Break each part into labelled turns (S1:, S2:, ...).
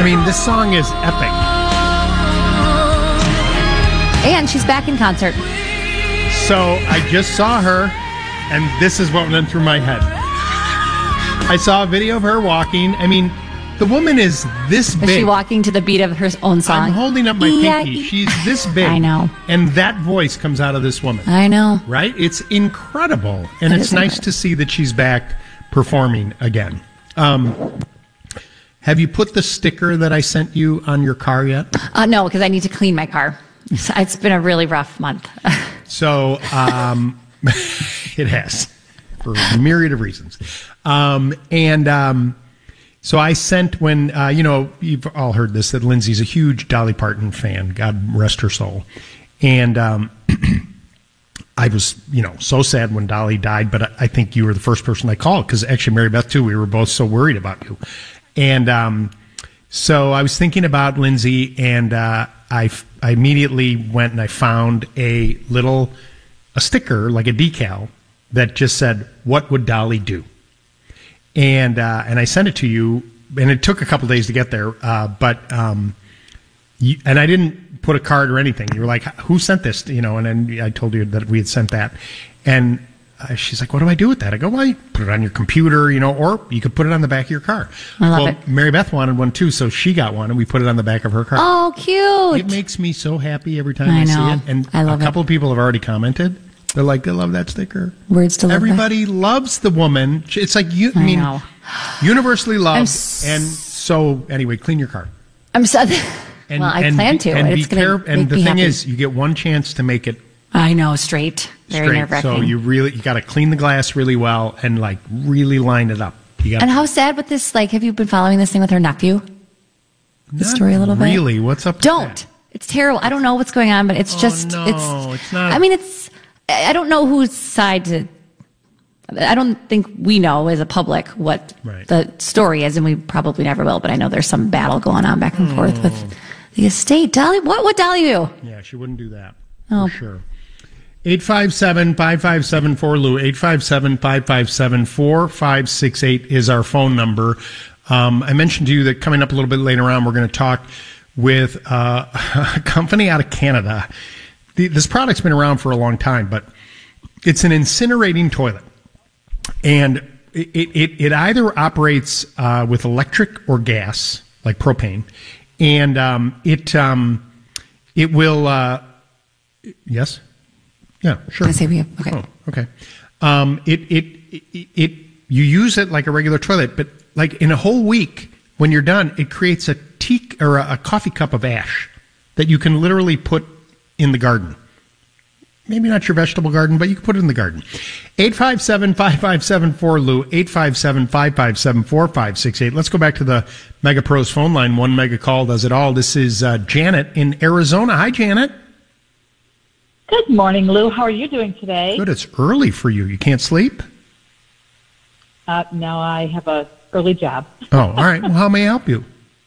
S1: I mean, this song is epic.
S2: And she's back in concert.
S1: So I just saw her, and this is what went through my head. I saw a video of her walking. I mean, the woman is this big.
S2: Is she walking to the beat of her own song?
S1: I'm holding up my pinky. She's this big.
S2: I know.
S1: And that voice comes out of this woman.
S2: I know.
S1: Right? It's incredible. And it's nice to see that she's back performing again. Have you put the sticker that I sent you on your car yet?
S2: No, because I need to clean my car. It's been a really rough month.
S1: So it has, for a myriad of reasons. So I sent when, you've all heard this, that Lindsay's a huge Dolly Parton fan. God rest her soul. And I was, so sad when Dolly died, but I think you were the first person I called because actually Mary Beth too, we were both so worried about you. And so I was thinking about Lindsay, and I immediately went and I found a sticker, like a decal, that just said, "What would Dolly do?" And I sent it to you, and it took a couple days to get there. And I didn't put a card or anything. You were like, "Who sent this?" And then I told you that we had sent that, and she's like, "What do I do with that?" I go, "Well, you put it on your computer, or you could put it on the back of your car."
S2: I love it.
S1: Mary Beth wanted one too, so she got one, and we put it on the back of her car.
S2: Oh, cute!
S1: It makes me so happy every time I see it. And
S2: I love
S1: a couple of people have already commented. They're like, they love that sticker.
S2: Words to love.
S1: Everybody loves the woman. It's like universally loved. And so, anyway, clean your car.
S2: I'm so. I plan to.
S1: And
S2: it's
S1: be careful. And the thing is, you get one chance to make it.
S2: I know, straight. Very nerve-wracking.
S1: So you got to clean the glass really well and really line it up.
S2: And how sad with this? Have you been following this thing with her nephew? The story a little bit.
S1: Really? What's up?
S2: Don't. It's terrible. I don't know what's going on, but it's just.
S1: No, it's not.
S2: I mean, I don't know whose side to. I don't think we know as a public what the story is, and we probably never will. But I know there's some battle going on back and forth with the estate. Dolly, what would Dolly do?
S1: Yeah, she wouldn't do that.
S2: Oh,
S1: for sure. 857-5574-LOU. 857-557-4568 is our phone number. I mentioned to you that coming up a little bit later on, we're going to talk with a company out of Canada. This product's been around for a long time, but it's an incinerating toilet. And it either operates with electric or gas, like propane. And it will... yes? Yeah, sure.
S2: I say we have, okay.
S1: Oh, okay. You use it like a regular toilet, but in a whole week, when you're done, it creates a tea or a coffee cup of ash that you can literally put in the garden. Maybe not your vegetable garden, but you can put it in the garden. 857-5574-LOU, 857-557-4568. Let's go back to the Mega Pros phone line. One mega call does it all. This is Janet in Arizona. Hi, Janet.
S3: Good morning, Lou. How are you doing today?
S1: Good. It's early for you. You can't sleep?
S3: No, I have an early job.
S1: Oh, all right. Well, how may I help you?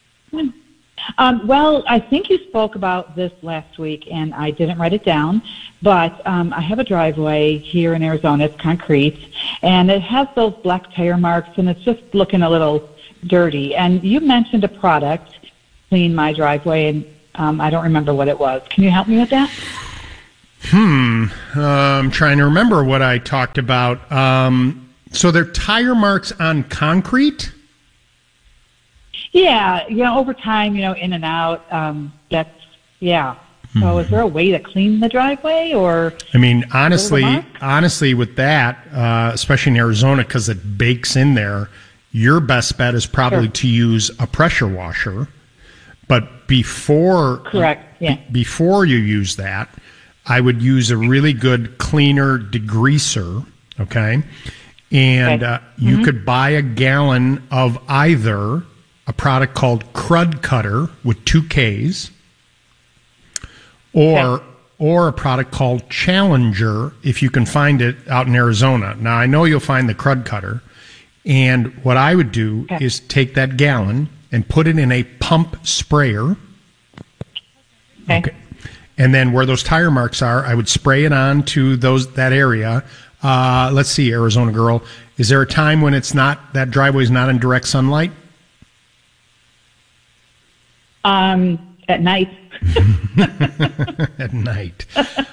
S3: Well, I think you spoke about this last week, and I didn't write it down, but I have a driveway here in Arizona. It's concrete, and it has those black tire marks, and it's just looking a little dirty. And you mentioned a product to clean my driveway, and I don't remember what it was. Can you help me with that?
S1: I'm trying to remember what I talked about. So they're tire marks on concrete?
S3: Yeah, over time, in and out, So is there a way to clean the driveway or?
S1: I mean, honestly, with that, especially in Arizona, because it bakes in there, your best bet is probably to use a pressure washer. But before you use that, I would use a really good cleaner degreaser, okay? And you could buy a gallon of either a product called Crud Cutter with 2 Ks, or a product called Challenger, if you can find it out in Arizona. Now, I know you'll find the Crud Cutter, and what I would do is take that gallon and put it in a pump sprayer. Okay. And then where those tire marks are, I would spray it on to that area. Let's see, Arizona girl, is there a time when that driveway is not in direct sunlight?
S3: At night.
S1: At night.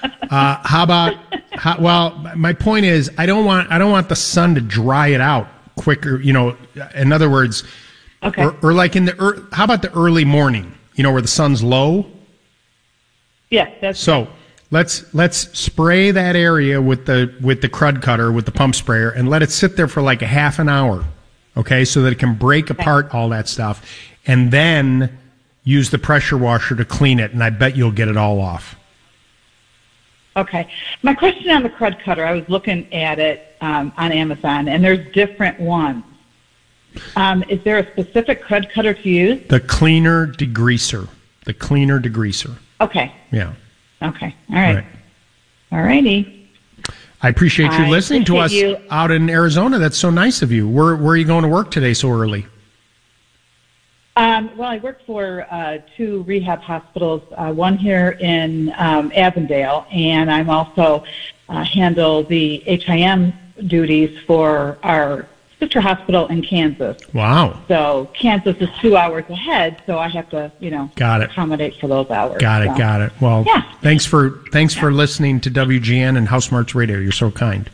S1: My point is, I don't want the sun to dry it out quicker. In other words,
S3: okay.
S1: Or like how about the early morning? Where the sun's low.
S3: Yes, that's
S1: so. Let's spray that area with the crud cutter, with the pump sprayer, and let it sit there for like a half an hour, okay, so that it can break apart all that stuff, and then use the pressure washer to clean it, and I bet you'll get it all off.
S3: Okay. My question on the crud cutter, I was looking at it on Amazon, and there's different ones. Is there a specific crud cutter to use?
S1: The cleaner degreaser.
S3: Okay.
S1: Yeah.
S3: Okay. All right. All righty.
S1: I appreciate you listening to us out in Arizona. That's so nice of you. Where are you going to work today so early?
S3: Well, I work for 2 rehab hospitals, one here in Avondale, and I'm also handle the HIM duties for our sister hospital in Kansas.
S1: Wow.
S3: So Kansas is 2 hours ahead, so I have to, accommodate for those hours.
S1: Got it. Well, thanks for listening to WGN and House Smarts Radio. You're so kind.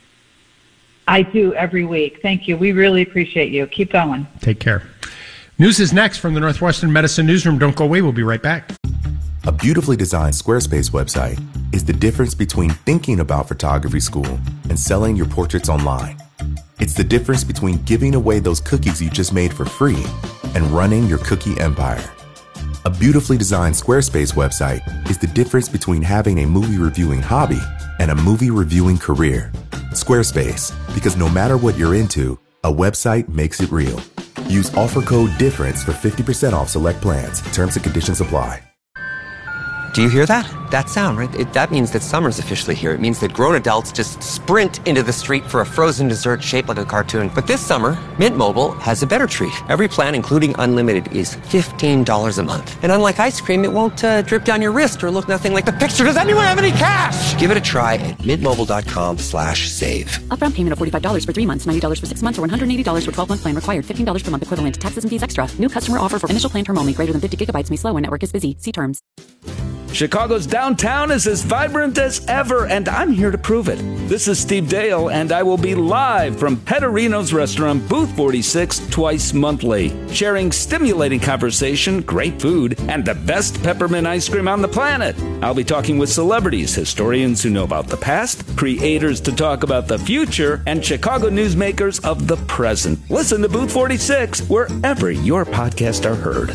S3: I do every week. Thank you. We really appreciate you. Keep going.
S1: Take care. News is next from the Northwestern Medicine Newsroom. Don't go away. We'll be right back.
S4: A beautifully designed Squarespace website is the difference between thinking about photography school and selling your portraits online. It's the difference between giving away those cookies you just made for free and running your cookie empire. A beautifully designed Squarespace website is the difference between having a movie reviewing hobby and a movie reviewing career. Squarespace, because no matter what you're into, a website makes it real. Use offer code DIFFERENCE for 50% off select plans. Terms and conditions apply.
S5: Do you hear that? That sound, right? That means that summer's officially here. It means that grown adults just sprint into the street for a frozen dessert shaped like a cartoon. But this summer, Mint Mobile has a better treat. Every plan, including unlimited, is $15 a month. And unlike ice cream, it won't drip down your wrist or look nothing like the picture. Does anyone have any cash? Give it a try at mintmobile.com/save.
S6: Upfront payment of $45 for 3 months, $90 for 6 months, or $180 for 12-month plan required. $15 per month equivalent. Taxes and fees extra. New customer offer for initial plan term only. Greater than 50 gigabytes may slow when network is busy. See terms.
S7: Chicago's downtown is as vibrant as ever, and I'm here to prove it. This is Steve Dale, and I will be live from Petterino's Restaurant, Booth 46, twice monthly, sharing stimulating conversation, great food, and the best peppermint ice cream on the planet. I'll be talking with celebrities, historians who know about the past, creators to talk about the future, and Chicago newsmakers of the present. Listen to Booth 46 wherever your podcasts are heard.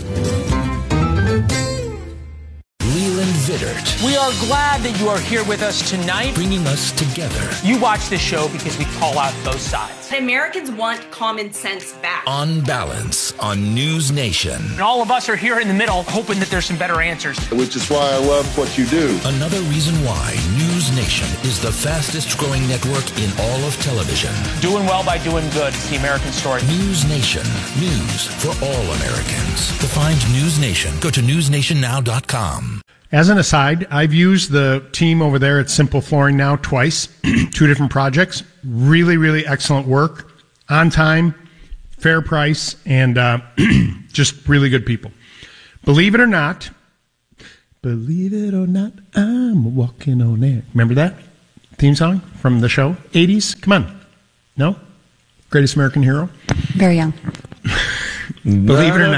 S8: Vittert. We are glad that you are here with us tonight,
S9: bringing us together.
S8: You watch this show because we call out both sides.
S10: Americans want common sense back.
S9: On Balance on News Nation.
S8: And all of us are here in the middle hoping that there's some better answers.
S11: Which is why I love what you do.
S9: Another reason why News Nation is the fastest growing network in all of television.
S8: Doing well by doing good. It's the American story.
S9: News Nation. News for all Americans. To find News Nation, go to newsnationnow.com.
S1: As an aside, I've used the team over there at Simple Flooring now twice, 2 different projects. Really, really excellent work. On time, fair price, and just really good people. Believe it or not, I'm walking on air. Remember that theme song from the show? 80s? Come on. No? Greatest American Hero?
S2: Very young.
S1: Believe it or not.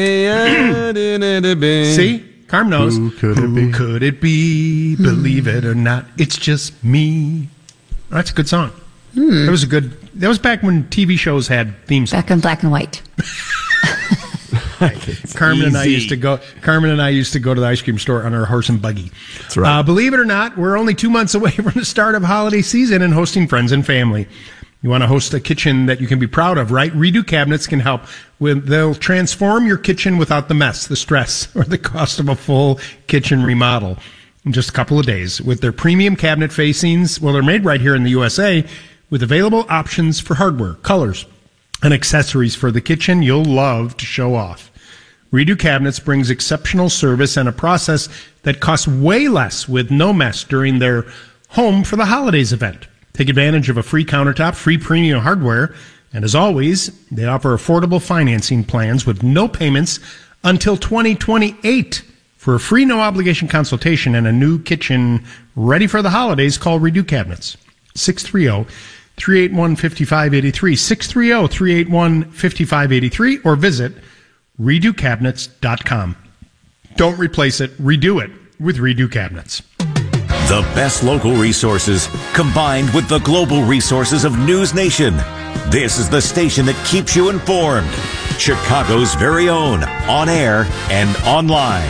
S1: See? Carm knows.
S11: Who could it be?
S1: Believe it or not, it's just me. Oh, that's a good song. That was back when TV shows had theme songs.
S2: Back in black and white.
S1: Carmen and I used to go to the ice cream store on our horse and buggy.
S11: That's right.
S1: Believe it or not, we're only 2 months away from the start of holiday season and hosting friends and family. You want to host a kitchen that you can be proud of, right? Redo Cabinets can help. They'll transform your kitchen without the mess, the stress, or the cost of a full kitchen remodel in just a couple of days. With their premium cabinet facings, they're made right here in the USA, with available options for hardware, colors, and accessories for the kitchen you'll love to show off. Redo Cabinets brings exceptional service and a process that costs way less with no mess during their Home for the Holidays event. Take advantage of a free countertop, free premium hardware, and as always, they offer affordable financing plans with no payments until 2028. For a free no-obligation consultation and a new kitchen ready for the holidays, call Redo Cabinets. 630-381-5583, 630-381-5583, or visit redocabinets.com. Don't replace it, redo it with Redo Cabinets.
S12: The best local resources combined with the global resources of News Nation. This is the station that keeps you informed. Chicago's very own, on air and online.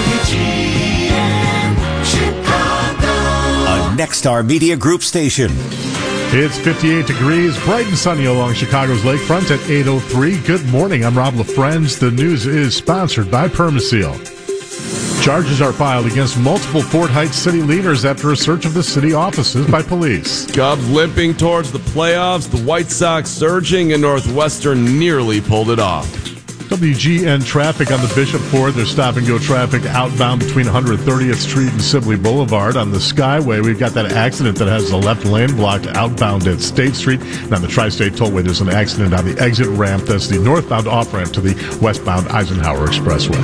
S12: WGN Chicago. A Nexstar Media Group station.
S13: It's 58 degrees, bright and sunny along Chicago's lakefront at 8:03. Good morning. I'm Rob LaFrenz. The news is sponsored by Permaseal. Charges are filed against multiple Fort Heights city leaders after a search of the city offices by police.
S14: Cubs limping towards the playoffs, the White Sox surging, and Northwestern nearly pulled it off.
S13: WGN traffic on the Bishop Ford. There's stop-and-go traffic outbound between 130th Street and Sibley Boulevard. On the Skyway, we've got that accident that has the left lane blocked outbound at State Street. And on the Tri-State Tollway, there's an accident on the exit ramp. That's the northbound off-ramp to the westbound Eisenhower Expressway.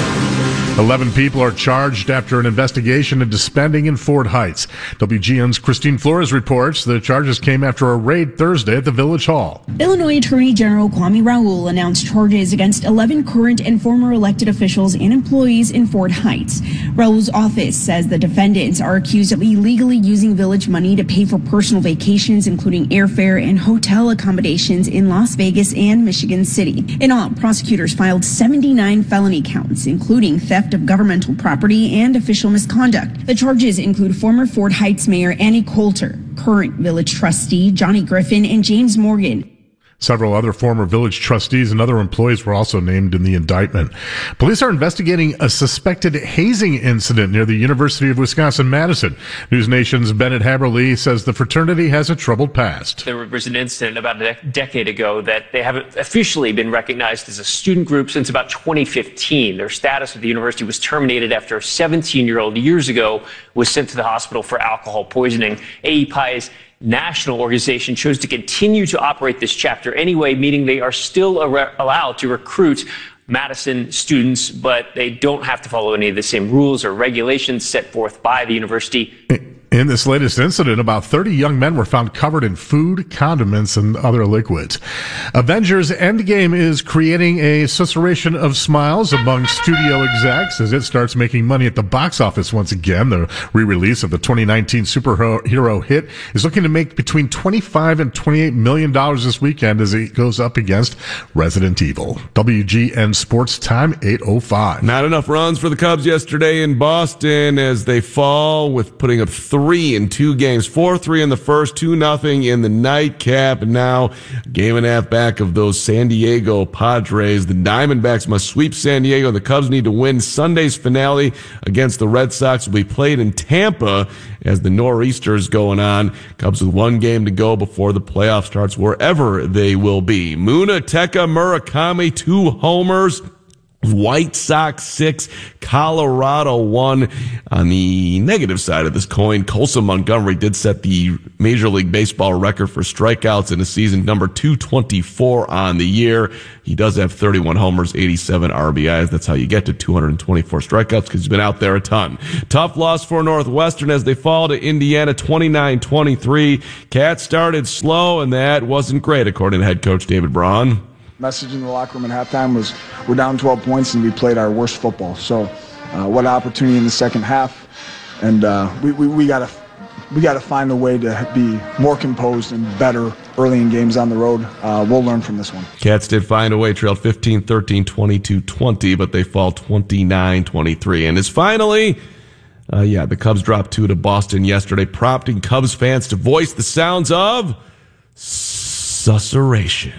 S13: 11 people are charged after an investigation into spending in Fort Heights. WGN's Christine Flores reports the charges came after a raid Thursday at the Village Hall.
S15: Illinois Attorney General Kwame Raoul announced charges against 11 current and former elected officials and employees in Fort Heights. Raoul's office says the defendants are accused of illegally using village money to pay for personal vacations, including airfare and hotel accommodations in Las Vegas and Michigan City. In all, prosecutors filed 79 felony counts, including theft of governmental property and official misconduct. The charges include former Fort Heights Mayor Annie Coulter, current village trustee Johnny Griffin, and James Morgan.
S13: Several other former village trustees and other employees were also named in the indictment. Police are investigating a suspected hazing incident near the University of Wisconsin-Madison. News Nation's Bennett Haberly says the fraternity has a troubled past.
S16: There was an incident about a decade ago that they haven't officially been recognized as a student group since about 2015. Their status at the university was terminated after a 17-year-old years ago was sent to the hospital for alcohol poisoning. AEPI's national organization chose to continue to operate this chapter anyway, meaning they are still allowed to recruit Madison students, but they don't have to follow any of the same rules or regulations set forth by the university.
S13: In this latest incident, about 30 young men were found covered in food, condiments, and other liquids. Avengers Endgame is creating a susurration of smiles among studio execs as it starts making money at the box office once again. The re-release of the 2019 superhero hit is looking to make between $25 and $28 million this weekend as it goes up against Resident Evil. WGN Sports Time, 8:05.
S14: Not enough runs for the Cubs yesterday in Boston as they fall with putting up 3 in 2 games, 4-3 in the first, 2-0 in the nightcap, and now a game and a half back of those San Diego Padres. The Diamondbacks must sweep San Diego. The Cubs need to win. Sunday's finale against the Red Sox will be played in Tampa as the nor'easter's going on. Cubs with 1 game to go before the playoff starts wherever they will be. Munetaka Murakami, 2 homers. White Sox 6, Colorado 1. On the negative side of this coin, Colson Montgomery did set the Major League Baseball record for strikeouts in a season, number 224 on the year. He does have 31 homers, 87 RBIs. That's how you get to 224 strikeouts because he's been out there a ton. Tough loss for Northwestern as they fall to Indiana 29-23. Cats started slow, and that wasn't great, according to head coach David Braun.
S17: Message in the locker room at halftime was we're down 12 points and we played our worst football. So what an opportunity in the second half. And we got to find a way to be more composed and better early in games on the road. We'll learn from this one.
S14: Cats did find a way, trailed 15-13, 22-20, but they fall 29-23. And it's finally... the Cubs dropped 2 to Boston yesterday, prompting Cubs fans to voice the sounds of susurration,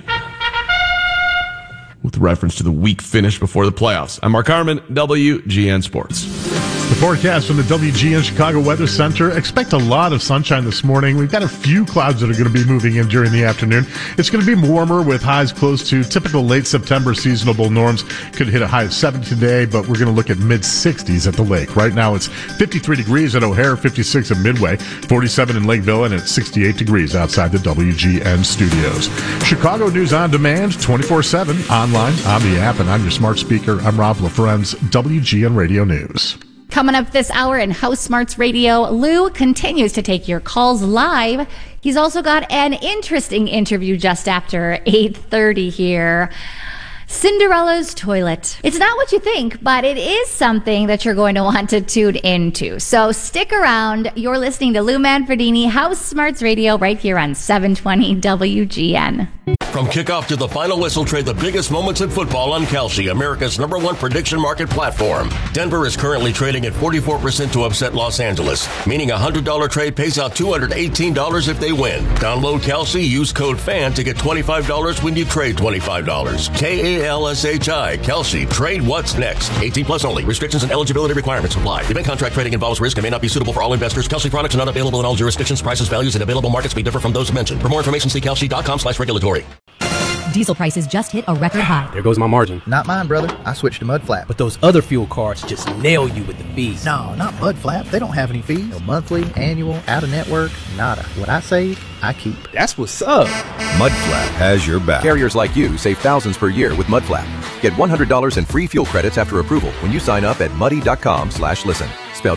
S14: with reference to the weak finish before the playoffs. I'm Mark Harmon, WGN Sports.
S13: The forecast from the WGN Chicago Weather Center. Expect a lot of sunshine this morning. We've got a few clouds that are going to be moving in during the afternoon. It's going to be warmer with highs close to typical late September seasonable norms. Could hit a high of 70 today, but we're going to look at mid-60s at the lake. Right now it's 53 degrees at O'Hare, 56 at Midway, 47 in Lakeville, and it's 68 degrees outside the WGN studios. Chicago News on Demand, 24/7, online, on the app, and on your smart speaker. I'm Rob LaFrenz, WGN Radio News.
S2: Coming up this hour in House Smarts Radio, Lou continues to take your calls live. He's also got an interesting interview just after 8:30 here. Cinderella's toilet. It's not what you think, but it is something that you're going to want to tune into. So stick around. You're listening to Lou Manfredini, House Smarts Radio, right here on 720 WGN.
S18: From kickoff to the final whistle, trade the biggest moments in football on Kalshi, America's #1 prediction market platform. Denver is currently trading at 44% to upset Los Angeles, meaning a $100 trade pays out $218 if they win. Download Kalshi, use code FAN to get $25 when you trade $25. KALSHI, Kalshi. Trade what's next. 18 plus only. Restrictions and eligibility requirements apply. Event contract trading involves risk and may not be suitable for all investors. Kalshi products are not available in all jurisdictions. Prices, values, and available markets may differ from those mentioned. For more information, see kalshi.com/regulatory.
S19: Diesel prices just hit a record high.
S20: There goes my margin.
S21: Not mine, brother. I switched to Mudflap.
S20: But those other fuel cards just nail you with the fees.
S21: No, not Mudflap. They don't have any fees. No monthly, annual, out-of-network, nada. What I save, I keep.
S20: That's what's up.
S22: Mudflap has your back. Carriers like you save thousands per year with Mudflap. Get $100 in free fuel credits after approval when you sign up at muddy.com/listen. Spelled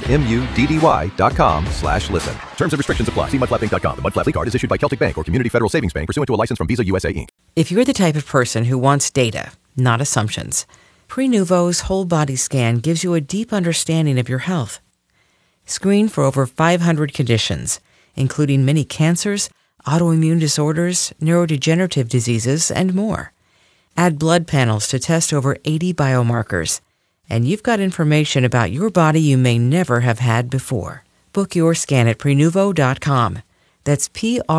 S22: MUDDY.com/listen. Terms and restrictions apply. See mudflappinc.com. The Mudflap card is issued by Celtic Bank or Community Federal Savings Bank pursuant to a license from Visa USA Inc.
S23: If you're the type of person who wants data, not assumptions, Prenuvo's whole body scan gives you a deep understanding of your health. Screen for over 500 conditions, including many cancers, autoimmune disorders, neurodegenerative diseases, and more. Add blood panels to test over 80 biomarkers. And you've got information about your body you may never have had before. Book your scan at Prenuvo.com. That's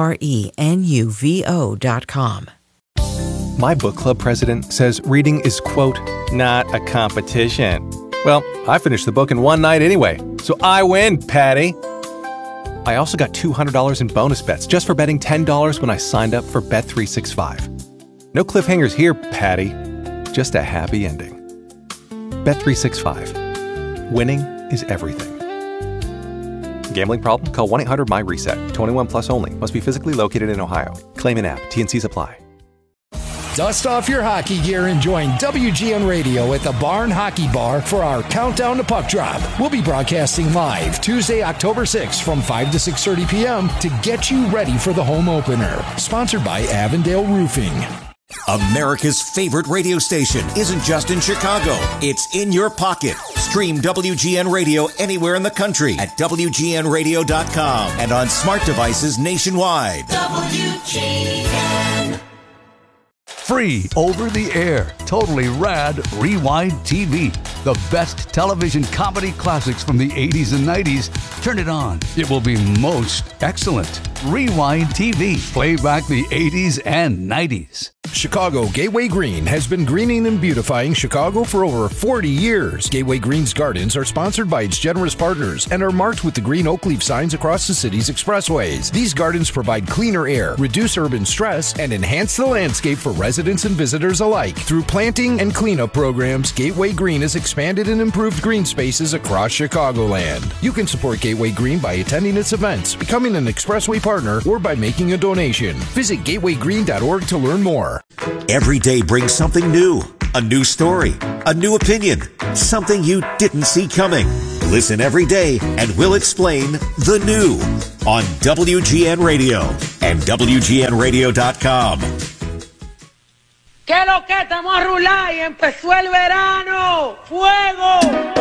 S23: Prenuvo.com.
S24: My book club president says reading is, quote, not a competition. Well, I finished the book in one night anyway, so I win, Patty. I also got $200 in bonus bets just for betting $10 when I signed up for Bet365. No cliffhangers here, Patty. Just a happy ending. Bet365. Winning is everything. Gambling problem? Call 1-800-MY-RESET. 21 plus only. Must be physically located in Ohio. Claim an app. T&Cs apply.
S8: Dust off your hockey gear and join WGN Radio at the Barn Hockey Bar for our Countdown to Puck Drop. We'll be broadcasting live Tuesday, October 6th from 5 to 6:30 p.m. to get you ready for the home opener. Sponsored by Avondale Roofing.
S25: America's favorite radio station isn't just in Chicago. It's in your pocket. Stream WGN Radio anywhere in the country at WGNradio.com and on smart devices nationwide. WGN.
S26: Free over the air, totally rad Rewind TV. The best television comedy classics from the 80s and 90s. Turn it on. It will be most excellent. Rewind TV. Play back the 80s and 90s.
S8: Chicago Gateway Green has been greening and beautifying Chicago for over 40 years. Gateway Green's gardens are sponsored by its generous partners and are marked with the green oak leaf signs across the city's expressways. These gardens provide cleaner air, reduce urban stress, and enhance the landscape for residents and visitors alike. Through planting and cleanup programs, Gateway Green has expanded and improved green spaces across Chicagoland. You can support Gateway Green by attending its events, becoming an expressway partner, or by making a donation. Visit gatewaygreen.org to learn more.
S12: Every day brings something new, a new story, a new opinion, something you didn't see coming. Listen every day and we'll explain the new on WGN Radio and WGNradio.com.
S27: ¿Qué lo que estamos a rular y empezó el verano? ¡Fuego!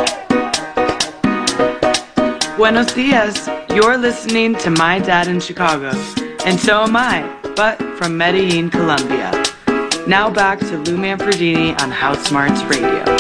S28: Buenos dias. You're listening to My Dad in Chicago, and so am I, but from Medellin, Colombia. Now back to Lou Manfredini on House Smarts Radio.